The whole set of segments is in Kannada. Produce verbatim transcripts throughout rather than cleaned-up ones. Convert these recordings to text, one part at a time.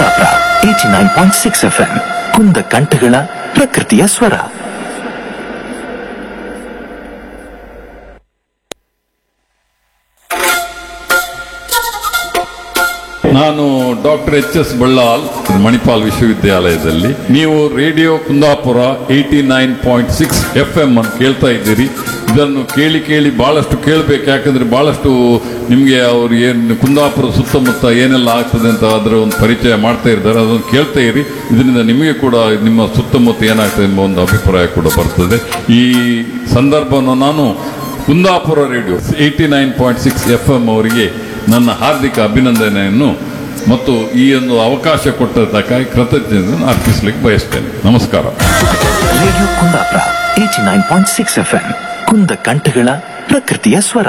Kundapura eighty nine point six F M ಕುಂದ ಕಂಠಗಳ ಪ್ರಕೃತಿಯ ಸ್ವರ. ನಾನು doctor H S Ballal, Manipal ವಿಶ್ವವಿದ್ಯಾಲಯದಲ್ಲಿ. ನೀವು radio Kundapura eighty nine point six F M ಅನ್ನು ಕೇಳ್ತಾ ಇದ್ದೀರಿ. ಇದನ್ನು ಕೇಳಿ ಕೇಳಿ ಬಹಳಷ್ಟು ಕೇಳಬೇಕು, ಯಾಕಂದ್ರೆ ಬಹಳಷ್ಟು ನಿಮಗೆ ಅವ್ರು ಏನು ಕುಂದಾಪುರ ಸುತ್ತಮುತ್ತ ಏನೆಲ್ಲ ಆಗ್ತದೆ ಅಂತ ಅದರ ಒಂದು ಪರಿಚಯ ಮಾಡ್ತಾ ಇದ್ದಾರೆ. ಅದನ್ನು ಕೇಳ್ತಾ ಇರಿ. ಇದರಿಂದ ನಿಮಗೆ ಕೂಡ ನಿಮ್ಮ ಸುತ್ತಮುತ್ತ ಏನಾಗ್ತದೆ ಎಂಬ ಒಂದು ಅಭಿಪ್ರಾಯ ಕೂಡ ಬರ್ತದೆ. ಈ ಸಂದರ್ಭವನ್ನು ನಾನು Kundapura radio eighty nine point six F M ಅವರಿಗೆ ನನ್ನ ಹಾರ್ದಿಕ ಅಭಿನಂದನೆಯನ್ನು ಮತ್ತು ಈ ಒಂದು ಅವಕಾಶ ಕೊಟ್ಟದ್ದಕ್ಕಾಗಿ ಕೃತಜ್ಞತೆಯನ್ನು ಅರ್ಪಿಸಲಿಕ್ಕೆ ಬಯಸ್ತೇನೆ. ನಮಸ್ಕಾರ. Radio Kundapura eighty nine point six F M ಕುಂದ ಕಂಠಗಳ ಪ್ರಕೃತಿಯ ಸ್ವರ.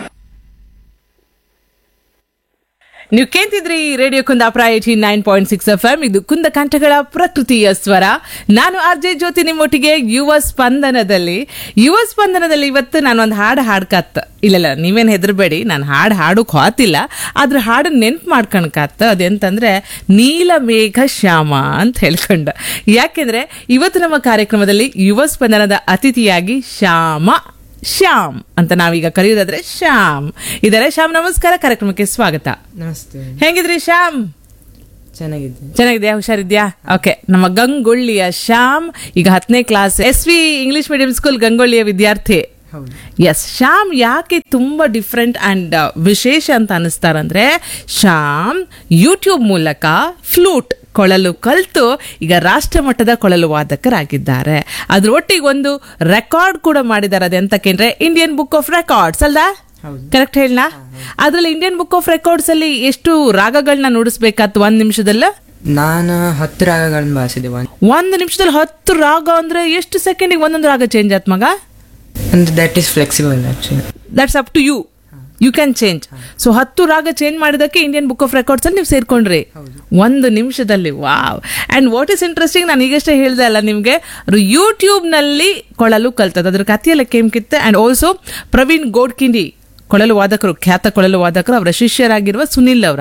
ನೀವು ಕೇಳ್ತಿದ್ರಿ radio Kundapura eighty nine point six F M. ಇದು ಕುಂದ ಕಂಠಗಳ ಪ್ರಕೃತಿಯ ಸ್ವರ. ನಾನು ಆರ್ ಜೆ ಜ್ಯೋತಿ ನಿಮ್ಮೊಟ್ಟಿಗೆ ಯುವ ಸ್ಪಂದನದಲ್ಲಿ. ಯುವ ಸ್ಪಂದನದಲ್ಲಿ ಇವತ್ತು ನಾನು ಒಂದು ಹಾಡು ಹಾಡ್ಕತ್ತ. ಇಲ್ಲ ನೀವೇನು ಹೆದರ್ಬೇಡಿ, ನಾನು ಹಾಡು ಹಾಡೋಕೆ ಹೋತಿಲ್ಲ, ಆದ್ರೆ ಹಾಡು ನೆನ್ಪು ಮಾಡ್ಕೊಳಕತ್ತ. ಅದೆಂತಂದ್ರೆ ನೀಲಮೇಘ ಶ್ಯಾಮ ಅಂತ ಹೇಳ್ಕೊಂಡ. ಯಾಕೆಂದ್ರೆ ಇವತ್ತು ನಮ್ಮ ಕಾರ್ಯಕ್ರಮದಲ್ಲಿ ಯುವ ಸ್ಪಂದನದ ಅತಿಥಿಯಾಗಿ ಶ್ಯಾಮ ಶ್ಯಾಮ್ ಅಂತ ನಾವೀಗ ಕರೆಯೋದಾದ್ರೆ ಶ್ಯಾಮ್ ಇದಾರೆ. ಶ್ಯಾಮ್ ನಮಸ್ಕಾರ, ಕಾರ್ಯಕ್ರಮಕ್ಕೆ ಸ್ವಾಗತ. ನಮಸ್ತೆ. ಹೆಂಗಿದ್ರಿ ಶ್ಯಾಮ್? ಚೆನ್ನಾಗಿದ್ದೆ. ಚೆನ್ನಾಗಿದ್ಯಾ? ಹುಷಾರಿದ್ಯಾ? ಓಕೆ. ನಮ್ಮ ಗಂಗೊಳ್ಳಿಯ ಶ್ಯಾಮ್ ಈಗ ಹತ್ತನೇ class S V English medium school ಗಂಗೊಳ್ಳಿಯ ವಿದ್ಯಾರ್ಥಿ. ಎಸ್. ಶ್ಯಾಮ್ ಯಾಕೆ ತುಂಬಾ ಡಿಫ್ರೆಂಟ್ ಅಂಡ್ ವಿಶೇಷ ಅಂತ ಅನಿಸ್ತಾರಂದ್ರೆ, ಶ್ಯಾಮ್ ಯೂಟ್ಯೂಬ್ ಮೂಲಕ ಫ್ಲೂಟ್ ಕೊಳಲು ಕಲಿತು ಈಗ ರಾಷ್ಟ್ರ ಮಟ್ಟದ ಕೊಳಲು ವಾದಕರಾಗಿದ್ದಾರೆ. ಅದ್ರ ಒಟ್ಟಿಗೆ ಒಂದು ರೆಕಾರ್ಡ್ ಕೂಡ ಮಾಡಿದ್ದಾರೆ. ಅದೆಂತಕ್ಕೆ Indian book of records ಅಲ್ದಾ? Correct ಹೇಳ? ಅದ್ರಲ್ಲಿ ಇಂಡಿಯನ್ ಬುಕ್ ಆಫ್ ರೆಕಾರ್ಡ್ಸ್ ಅಲ್ಲಿ ಎಷ್ಟು ರಾಗಗಳನ್ನ ನುಡಿಸ್ಬೇಕಾಯ್ತು ಒಂದ್ ನಿಮಿಷದಲ್ಲ? ನಾನು ಹತ್ತು ರಾಗಗಳನ್ನ ಬಾರಿಸಿದೆ. ಒಂದು ನಿಮಿಷದಲ್ಲಿ ಹತ್ತು ರಾಗ ಅಂದ್ರೆ ಎಷ್ಟು ಸೆಕೆಂಡಿಗೆ ಒಂದೊಂದು ರಾಗ ಚೇಂಜ್ ಆಯ್ತು ಮಗ? ಅಂದ್ರೆ that is flexible actually. That's up to you, you can change. So ಹತ್ತು ರಾಗ ಚೇಂಜ್ ಮಾಡಿದಕ್ಕೆ ಇಂಡಿಯನ್ ಬುಕ್ ಆಫ್ ರೆಕಾರ್ಡ್ಸ್ ಅಲ್ಲಿ ನೀವು ಸೇರ್ಕೊಂಡ್ರಿ ಒಂದು ನಿಮಿಷದಲ್ಲಿ. Wow. And what is interesting, ನಾನು ಈಗಷ್ಟೇ ಹೇಳ್ದೆ ಅಲ್ಲ ನಿಮ್ಗೆ, ಯೂಟ್ಯೂಬ್ ನಲ್ಲಿ ಕೊಳಲು ಕಲ್ತದ. ಅದ್ರ ಕಥೆಯೆಲ್ಲ ಕೇಮ್ಕಿತ್ತೆ. ಅಂಡ್ ಆಲ್ಸೋ ಪ್ರವೀಣ್ ಗೋಡ್ಕಿಂಡಿ ಕೊಳಲು ವಾದಕರು, ಖ್ಯಾತ ಕೊಳಲು ವಾದಕರು, ಅವರ ಶಿಷ್ಯರಾಗಿರುವ ಸುನಿಲ್ ಅವರ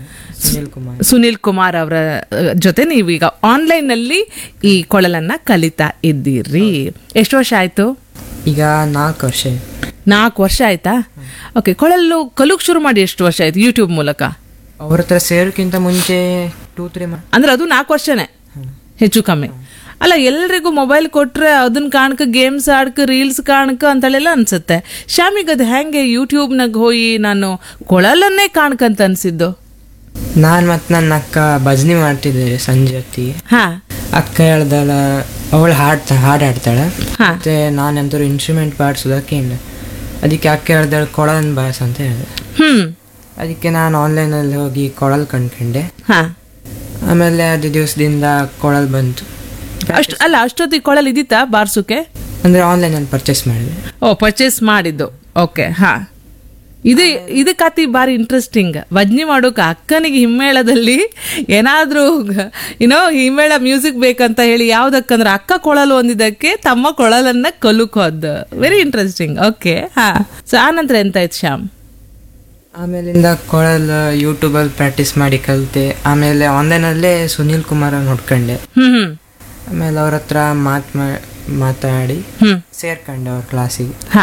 ಸುನಿಲ್ ಕುಮಾರ್ ಅವರ ಜೊತೆ ನೀವೀಗ ಆನ್ಲೈನ್ ನಲ್ಲಿ ಈ ಕೊಳಲನ್ನ ಕಲಿತಾ ಇದ್ದೀರಿ. ಎಷ್ಟು ವರ್ಷ ಆಯ್ತು? ಈಗ ನಾಲ್ಕು ವರ್ಷ. ನಾಲ್ಕು ವರ್ಷ ಆಯ್ತಾ? ಓಕೆ. ಕೊಳಲು ಕಲುಕ್ ಶುರು ಮಾಡಿ ಎಷ್ಟು ವರ್ಷ ಆಯ್ತು ಯೂಟ್ಯೂಬ್ ಮೂಲಕ? ಅವ್ರ ಹತ್ರ ಸೇರೋಕ್ಕಿಂತ ಮುಂಚೆ ಟೂ ತ್ರೀ ಅಂದ್ರೆ ಅದು ನಾಲ್ಕು ವರ್ಷನೇ ಹೆಚ್ಚು ಕಮ್ಮಿ ಅಲ್ಲ? ಎಲ್ರಿಗೂ ಮೊಬೈಲ್ ಕೊಟ್ರೆ ಅದನ್ನ ಕಾಣಕ, ಗೇಮ್ಸ್ ಆಡ್ಕ, ರೀಲ್ಸ್ ಕಾಣಕ ಅಂತಳೆಲ್ಲ ಅನ್ಸುತ್ತೆ. ಶ್ಯಾಮಿಗ್ ಅದು ಹೆಂಗೆ ಯೂಟ್ಯೂಬ್ನಾಗ ಹೋಗಿ ನಾನು ಕೊಳಲನ್ನೇ ಕಾಣ್ಕಂತ ಅನ್ಸಿದ್ದು? ನಾನ್ ಮತ್ ನನ್ನ ಅಕ್ಕ ಭಜನಿ ಮಾಡ್ತಿದ್ದೆ ಸಂಜೆ ಹೊತ್ತಿಗೆ. ಹಾ. ಅಕ್ಕ ಹೇಳ್ದಳ, ಅವಳು ಹಾಡ್ತಾ ಹಾಡು ಹಾಡ್ತಾಳೆ, ಮತ್ತೆ ನಾನಂತೂ ಇನ್ಸ್ಟ್ರೂಮೆಂಟ್ ಬಾರಿಸೋದಕ್ಕೆ ಇಲ್ಲ. ಅದಕ್ಕೆ ಅಕ್ಕ ಹೇಳ್ದಳ ಕೊಳಲನ್ ಬಾರಿಸ ಅಂತ ಹೇಳಿದೆ. ಹ್ಮ್. ಅದಕ್ಕೆ ನಾನು ಆನ್ಲೈನ್ ಅಲ್ಲಿ ಹೋಗಿ ಕೊಳಲ್ ಕಂಡ್ಕೊಂಡೆ. ಹಾ. ಆಮೇಲೆ ಅದು ದಿವಸದಿಂದ ಕೊಳಲ್ ಬಂತು. ಅಷ್ಟು ಅಲ್ಲ, ಅಷ್ಟೊತ್ತಿಗೆ ಕೊಳಲ್ ಇದ್ದಿತ್ತಾ ಬಾರ್ಸುಕೆ? ಅಂದ್ರೆ ಆನ್ಲೈನ್ ಅಲ್ಲಿ ಪರ್ಚೇಸ್ ಮಾಡಿದೆ. ಓ, ಪರ್ಚೇಸ್ ಮಾಡಿದ್ದು. ಓಕೆ. ಹಾ. ಇದು ಇದು ಕತಿ ಬಾರಿ ಇಂಟ್ರೆಸ್ಟಿಂಗ್. ಭಜನಿ ಮಾಡೋಕೆ ಅಕ್ಕನಿಗೆ ಹಿಮ್ಮೇಳದಲ್ಲಿ ಏನಾದ್ರೂ ಏನೋ ಹಿಮ್ಮೇಳ ಮ್ಯೂಸಿಕ್ ಬೇಕಂತ ಹೇಳಿ ಯಾವ್ದಕ್ಕಂದ್ರೆ ಅಕ್ಕ ಕೊಳಲು ಒಂದಿದ್ದಕ್ಕೆ ತಮ್ಮ ಕೊಳಲನ್ನ ಕಲುಕೋದ್. Very interesting. ಓಕೆ. ಹಾ. ಸೊ ಆ ನಂತರ ಎಂತ ಆಯ್ತು ಶ್ಯಾಮ್? ಆಮೇಲಿಂದ ಕೊಳಲ್ ಯೂಟ್ಯೂಬ್ ಅಲ್ಲಿ ಪ್ರಾಕ್ಟೀಸ್ ಮಾಡಿ ಕಲಿತೆ. ಆಮೇಲೆ ಆನ್ಲೈನ್ ಅಲ್ಲೇ ಸುನಿಲ್ ಕುಮಾರ್ ನೋಡ್ಕೊಂಡೆ. ಹ್ಮ್ ಹ್ಮ್. ಆಮೇಲೆ ಅವ್ರ ಹತ್ರ ಮಾತ್ ಮಾತಾಡಿ ಹ್ಮ್ ಸೇರ್ಕೊಂಡೆ ಅವ್ರ ಕ್ಲಾಸಿಗೆ. ಹಾ.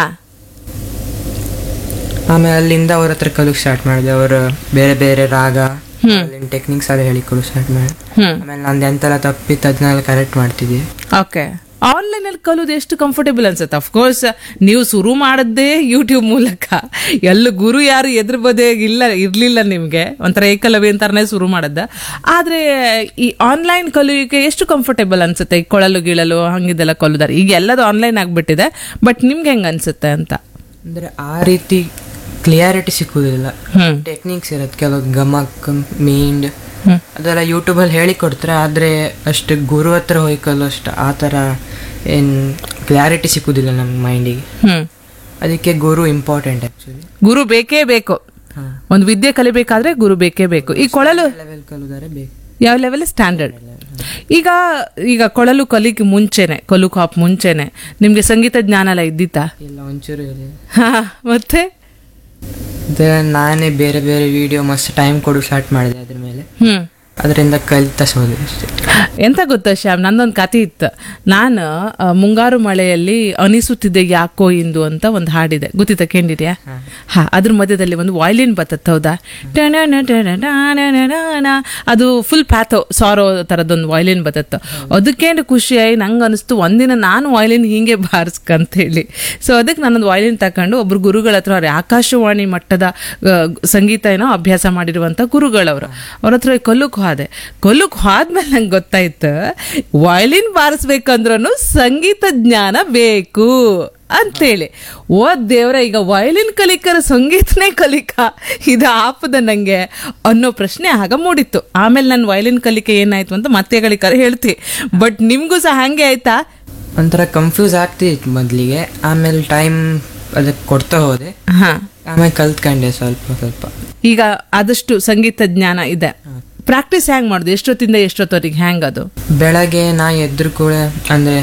ಆಮೇಲೆ ಅಲ್ಲಿಂದ ಅವ್ರ ಹತ್ರ ಕಲಿಕ್ ಸ್ಟಾರ್ಟ್ ಮಾಡಿದೆ. ಅವರು ಬೇರೆ ಬೇರೆ ರಾಗ ಟೆಕ್ನಿಕ್ಸ್ ಎಲ್ಲ ಹೇಳಿ ಕೊಡು ಸ್ಟಾರ್ಟ್ ಮಾಡಿ. ಆಮೇಲೆ ನಂದು ಎಂತೆಲ್ಲ ತಪ್ಪಿತ್ತು ಅದನ್ನೆಲ್ಲ ಕರೆಕ್ಟ್ ಮಾಡ್ತಿದ್ದೆ. ಓಕೆ. ಆನ್ಲೈನ್ ಅಲ್ಲಿ ಕಲಿಯೋದು ಎಷ್ಟು ಕಂಫರ್ಟೇಬಲ್ ಅನ್ಸುತ್ತೆ? ಅಫ್ಕೋರ್ಸ್ ನೀವು ಶುರು ಮಾಡದ್ದೇ ಯೂಟ್ಯೂಬ್ ಮೂಲಕ. ಎಲ್ಲ ಗುರು ಯಾರು ಎದುರು ಬದೇ ಇಲ್ಲ ಇರ್ಲಿಲ್ಲ ನಿಮ್ಗೆ, ಒಂಥರ ಏಕಲವ್ಯ ಅಂತಾರನೇ ಶುರು ಮಾಡದ್ದ. ಆದ್ರೆ ಈ ಆನ್ಲೈನ್ ಕಲಿಯೋಕೆ ಎಷ್ಟು ಕಂಫರ್ಟೇಬಲ್ ಅನ್ಸುತ್ತೆ? ಈ ಕೊಳಲು ಗಿಳಲು ಹಂಗಿದೆಲ್ಲ ಕಲಿದಾರೆ. ಈಗ ಎಲ್ಲದು ಆನ್ಲೈನ್ ಆಗ್ಬಿಟ್ಟಿದೆ, ಬಟ್ ನಿಮ್ಗೆ ಹೆಂಗ ಅನ್ಸುತ್ತೆ ಅಂತ? ಅಂದ್ರೆ ಆ ರೀತಿ ಕ್ಲಿಯಾರಿಟಿ ಸಿಕ್ಕುದಿಲ್ಲ. ಟೆಕ್ನಿಕ್ಸ್ ಇರತ್ತೆ, ಕೆಲವು ಗಮಕ್ ಮೀಂಡ್ ಅದೆಲ್ಲ ಯೂಟ್ಯೂಬ್ ಅಲ್ಲಿ ಹೇಳಿ ಕೊಡ್ತಾರೆ. ಆದ್ರೆ ಅಷ್ಟು ಗುರು ಹತ್ರ ಹೋಗಿ ಕಲೋ ಅಷ್ಟು ಆ ತರ ಏನ್ ಕ್ಲಾರಿಟಿ ಸಿಕ್ಕುದಿಲ್ಲ ನಮ್ಮ ಮೈಂಡಿಗೆ. ಅದಕ್ಕೆ ಗುರು ಇಂಪಾರ್ಟೆಂಟ್. ಆಕ್ಚುಲಿ ಗುರು ಬೇಕೇ ಬೇಕು. ಒಂದು ವಿದ್ಯೆ ಕಲಿಬೇಕಾದ್ರೆ ಗುರು ಬೇಕೇ ಬೇಕು. ಈ ಕೊಳಲು ಲೆವೆಲ್ ಕಲಿದರೆ ಬೇಕು. ಯಾವ ಲೆವೆಲ್? ಸ್ಟ್ಯಾಂಡರ್ಡ್. ಈಗ ಈಗ ಕೊಳಲು ಕಲಿಕೆ ಮುಂಚೆನೆ, ಕಲುಕ್ ಹಾಪ್ ಮುಂಚೆನೆ ನಿಮ್ಗೆ ಸಂಗೀತ ಜ್ಞಾನ ಎಲ್ಲ ಇದ್ದಿತ್ತಾ? ಇಲ್ಲ, ಒಂಚೂರು ಇಲ್ಲ. ಮತ್ತೆ ನಾನೇ ಬೇರೆ ಬೇರೆ ವಿಡಿಯೋ ಮಸ್ತ್ ಟೈಮ್ ಕೊಡು ಸ್ಟಾರ್ಟ್ ಮಾಡಿದೆ ಅದ್ರ ಮೇಲೆ. ಅದರಿಂದ ಕಲಿತಾ ಹೋದೆ ಅಷ್ಟೇ. ಎಂತ ಗೊತ್ತಾ ಶ್ಯಾಮ್, ನಂದೊಂದು ಕತೆ ಇತ್ತು. ನಾನು ಆ, ಮುಂಗಾರು ಮಳೆಯಲ್ಲಿ ಅನಿಸುತ್ತಿದ್ದೆ ಯಾಕೋ ಇಂದು ಅಂತ ಒಂದು ಹಾಡಿದೆ, ಗೊತ್ತಿತ್ತ ಕೇಳಿದ್ಯಾ? ಹಾ, ಅದ್ರ ಮಧ್ಯದಲ್ಲಿ ಒಂದು ವಾಯ್ಲಿನ್ ಬರ್ತತ್ತೆ, ಹೌದಾ? ಟಣಣ ಟಣಣ ಟಣಣ. ಅದು ಫುಲ್ ಪ್ಯಾಥೋ ಸಾರೋ ಥರದೊಂದು ವಾಯ್ಲಿನ್ ಬರ್ತತ್ತೆ. ಅದಕ್ಕೇನು ಖುಷಿಯಾಗಿ ನಂಗೆ ಅನಿಸ್ತು ಒಂದಿನ ನಾನು ವಾಯ್ಲಿನ್ ಹಿಂಗೆ ಬಾರಿಸ್ಕಂತ ಹೇಳಿ. ಸೊ ಅದಕ್ಕೆ ನಾನೊಂದು ವಾಯ್ಲಿನ್ ತಕೊಂಡು ಒಬ್ರು ಗುರುಗಳ ಹತ್ರ, ಅವ್ರ ಆಕಾಶವಾಣಿ ಮಟ್ಟದ ಆ, ಸಂಗೀತ ಏನೋ ಅಭ್ಯಾಸ ಮಾಡಿರುವಂಥ ಗುರುಗಳವರು, ಅವ್ರ ಹತ್ರ ಕೊಲ್ಲಕ್ಕೆ ಹೋದೆ. ಕೊಲ್ಲಕ್ಕೆ ಹೋದ್ಮೇಲೆ ನಂಗೆ ಗೊತ್ತಾಯ್ತು, ವಯಲಿನ್ ಬಾರಿಸ್ಬೇಕಂದ್ರೂ ಸಂಗೀತ ಜ್ಞಾನ ಬೇಕು ಅಂತೇಳಿ. ಓ ದೇವ್ರ, ಈಗ ವಯಲಿನ್ ಕಲಿಕರ ಸಂಗೀತನೇ ಕಲಿಕ ಇದು ಆಪದ ನಂಗೆ ಅನ್ನೋ ಪ್ರಶ್ನೆ ಆಗ ಮೂಡಿತ್ತು. ಆಮೇಲೆ ನನ್ನ ವಯಲಿನ್ ಕಲಿಕೆ ಏನಾಯ್ತು ಅಂತ ಮತ್ತೆ ಕಲಿಕರ ಹೇಳ್ತಿ. ಬಟ್ ನಿಮ್ಗೂ ಸಹ ಹಂಗೆ ಆಯ್ತಾ? ಒಂಥರ ಕನ್ಫ್ಯೂಸ್ ಆಗ್ತಿತ್ತು ಮೊದಲಿಗೆ, ಆಮೇಲೆ ಟೈಮ್ ಅದಕ್ಕೆ ಕೊಡ್ತಾ ಹೋದೆ, ಹಾ, ಆಮೇಲೆ ಕಲ್ತ್ಕೊಂಡೆ ಸ್ವಲ್ಪ ಸ್ವಲ್ಪ. ಈಗ ಆದಷ್ಟು ಸಂಗೀತ ಜ್ಞಾನ ಇದೆ. ಪ್ರಾಕ್ಟೀಸ್ ಹ್ಯಾಂಗ್ ಮಾಡುದು? ಎಷ್ಟೊತ್ತಿಂದ ಎಷ್ಟೊತ್ತವರೆಗೆ ಹ್ಯಾಂಗ್ ಅದು? ಬೆಳಗ್ಗೆ ನಾ ಎದ್ರು ಕೂಡ ಅಂದ್ರೆ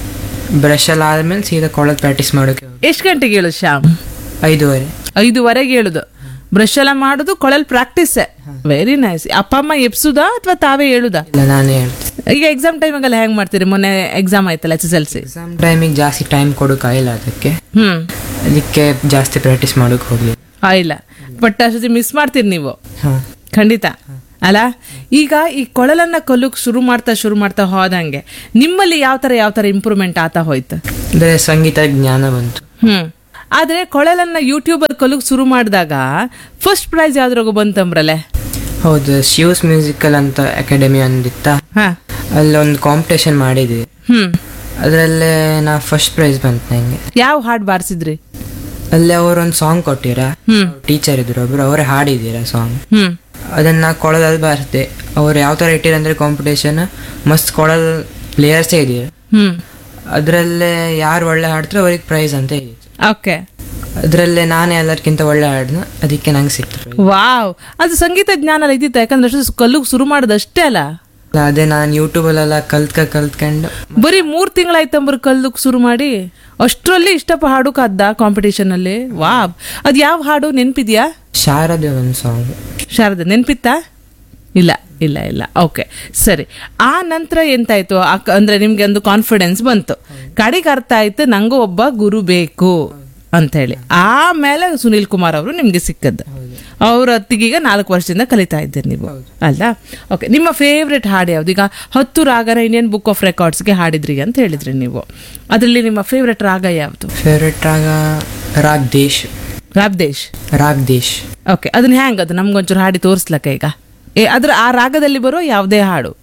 ಬ್ರಷ್ ಎಲ್ಲ ಆದ್ಮೇಲೆ ಸೀದಾ ಕೊಳದ್ ಪ್ರಾಕ್ಟೀಸ್ ಮಾಡೋಕೆ ಹೋದೆ. ಎಷ್ಟು ಗಂಟೆಗೆ ಹೇಳುದು ಶ್ಯಾಮ್? ಐದೂವರೆ. ಐದುವರೆಗೆ ಹೇಳುದು, ಬ್ರಷ್ ಎಲ್ಲ ಮಾಡುದು, ಕೊಳಲ್ ಪ್ರಾಕ್ಟೀಸ್. Very nice. ಅಪ್ಪ ಅಮ್ಮ ಎಪ್ಸುದಾ ಅಥವಾ ತಾವೇ ಹೇಳುದಾ? ಇಲ್ಲ, ನಾನೇ ಹೇಳ್ತೀನಿ. ಈಗ ಎಕ್ಸಾಮ್ ಟೈಮಾಗೆಲ್ಲ ಹೆಂಗ್ ಮಾಡ್ತೀರಿ? ಮೊನ್ನೆ ಎಕ್ಸಾಮ್ ಆಯ್ತಲ್ಲ, S S L C exam ಟೈಮಿಗೆ ಜಾಸ್ತಿ ಟೈಮ್ ಕೊಡೋಕ್ಕಾಗಿಲ್ಲ, ಅದಕ್ಕೆ ಹ್ಮ್ ಅದಕ್ಕೆ ಜಾಸ್ತಿ ಪ್ರಾಕ್ಟೀಸ್ ಮಾಡೋಕೆ ಹೋಗ್ಲಿ. ಆಯಿಲ್ಲ. ಬಟ್ ಅಷ್ಟೊತ್ತಿ ಮಿಸ್ ಮಾಡ್ತೀರಿ ನೀವು, ಹಾ, ಖಂಡಿತ ಅಲ್ಲ? ಈಗ ಈ ಕೊಳಲನ್ನ ಕಲ್ಲುಕ್ ಶುರು ಮಾಡ್ತಾ ಶುರು ಮಾಡ್ತಾ ಹೋದಂಗೆ ನಿಮ್ಮಲ್ಲಿ ಯಾವ ತರ ಯಾವ ತರ ಇಂಪ್ರೂವ್ಮೆಂಟ್ ಆತಾ ಹೋಯ್ತು? ಅಂದ್ರೆ ಸಂಗೀತ ಜ್ಞಾನ ಬಂತು. ಹ್ಮ್ ಆದ್ರೆ ಕೊಳಲನ್ನ ಯೂಟ್ಯೂಬ್ ಅಲ್ಲಿ ಕಲುಕ್ ಶುರು ಮಾಡಿದಾಗ ಫಸ್ಟ್ ಪ್ರೈಸ್ ಯಾವ್ದ್ರಾಗ ಬಂತಂಬ್ರಲೆ? ಹೌದು, ಶಿವ್ಸ್ ಮ್ಯೂಸಿಕಲ್ ಅಂತ ಅಕಾಡೆಮಿ ಒಂದಿತ್ತ, ಹಾ, ಅಲ್ಲೊಂದು ಕಾಂಪಿಟೇಷನ್ ಮಾಡಿದ್ವಿ. ಹ್ಮ್ ಅದರಲ್ಲೇ ನಾ ಫಸ್ಟ್ ಪ್ರೈಸ್ ಬಂತು ನಂಗೆ. ಯಾವ ಹಾಡ್ ಬಾರಿಸಿದ್ರಿ? ಅಲ್ಲಿ ಅವರೊಂದು ಸಾಂಗ್ ಕೊಟ್ಟಿರ, ಹ್ಮ್ ಟೀಚರ್ ಇದ್ರು ಒಬ್ರು, ಅವರೇ ಹಾಡಿದ್ದೀರ ಸಾಂಗ್. ಹ್ಮ್ ಅದನ್ನ ಕೊಳದಲ್ಲಿ ಬಾರಿಸಿದೆ. ಅವ್ರು ಯಾವ ತರ ಇಟ್ಟಿರಂದ್ರೆ ಕಾಂಪಿಟೇಷನ್ ಮಸ್ತ್ ಕೊಳಲ್ ಪ್ಲೇಯರ್ಸೇ ಇದೀರ, ಹ್ಮ್ ಅದರಲ್ಲೇ ಯಾರು ಒಳ್ಳೆ ಹಾಡ್ತಾರೆ ಅವ್ರಿಗೆ ಪ್ರೈಸ್ ಅಂತ ಹೇಳಿದ್ರು. ಓಕೆ. ಅದರಲ್ಲೇ ನಾನೇ ಎಲ್ಲರಿಗಿಂತ ಒಳ್ಳೆ ಹಾಡ್ನ, ಅದಕ್ಕೆ ನಂಗೆ ಸಿಕ್ತು. ವಾವ್, ಅದು ಸಂಗೀತ ಜ್ಞಾನ ಎಲ್ಲ ಇದ್ದಿತ್ತು, ಯಾಕಂದ್ರೆ ಅಷ್ಟು ಕಲ್ಲುಗ್ ಶುರು ಮಾಡೋದಷ್ಟೇ ಅಲ್ಲ. ಅದೇ ನಾನು ಯೂಟ್ಯೂಬಲ್ಲೆಲ್ಲ ಕಲ್ತ್ಕ ಕಲ್ತ್ಕೊಂಡು ಬರೀ ಮೂರ್ ತಿಂಗಳಾಯ್ತಂಬ್ರ ಕಲ್ಲುಕ್ ಶುರು ಮಾಡಿ ಅಷ್ಟರಲ್ಲಿ ಇಷ್ಟಪ್ಪ ಹಾಡು ಕಾದ್ದ ಕಾಂಪಿಟೇಷನ್ ಅಲ್ಲಿ. ವಾವ್, ಅದ್ ಯಾವ ಹಾಡು ನೆನ್ಪಿದ್ಯಾ? ಶಾರದೆ ಒಂದು ಸಾಂಗ್. ಶಾರದಾ ನೆನ್ಪಿತ್ತಾ? ಇಲ್ಲ ಇಲ್ಲ ಇಲ್ಲ ಓಕೆ ಸರಿ. ಆ ನಂತರ ಎಂತಾಯ್ತು? ಅಂದ್ರೆ ನಿಮ್ಗೆ ಒಂದು ಕಾನ್ಫಿಡೆನ್ಸ್ ಬಂತು, ಕಡೆಗೆ ಅರ್ಥ ಆಯ್ತು ನಂಗೂ ಒಬ್ಬ ಗುರು ಬೇಕು ಅಂತ ಹೇಳಿ. ಆಮೇಲೆ ಸುನೀಲ್ ಕುಮಾರ್ ಅವರು ನಿಮ್ಗೆ ಸಿಕ್ಕದ್ದು. ಅವ್ರ ಹೊತ್ತಿಗೀಗ ನಾಲ್ಕು ವರ್ಷದಿಂದ ಕಲಿತಾ ಇದ್ದೀರಿ ನೀವು, ಅಲ್ಲ? ಓಕೆ. ನಿಮ್ಮ ಫೇವ್ರೆಟ್ ಹಾಡು ಯಾವ್ದು? ಈಗ ಹತ್ತು ರಾಗನ ಇಂಡಿಯನ್ ಬುಕ್ ಆಫ್ ರೆಕಾರ್ಡ್ಸ್ಗೆ ಹಾಡಿದ್ರಿ ಅಂತ ಹೇಳಿದ್ರಿ ನೀವು, ಅದರಲ್ಲಿ ನಿಮ್ಮ ಫೇವ್ರೆಟ್ ರಾಗ ಯಾವುದು? ಫೇವ್ರೆಟ್ ರಾಗ ರಾಗ್ ದೇಶ್. ರಾಗ್ ದೇಶ್. ರಾಗ್ ದೇಶ್. ಓಕೆ, ಅದನ್ನ ಹ್ಯಾಂಗ್ ಅದು ನಮ್ಗೊಂಚೂರು ಹಾಡಿ ತೋರಿಸ್ಲಕ್ಕ ಈಗ? ಏ ಅದ್ರ ಆ ರಾಗದಲ್ಲಿ ಬರೋ ಯಾವುದೇ ಹಾಡು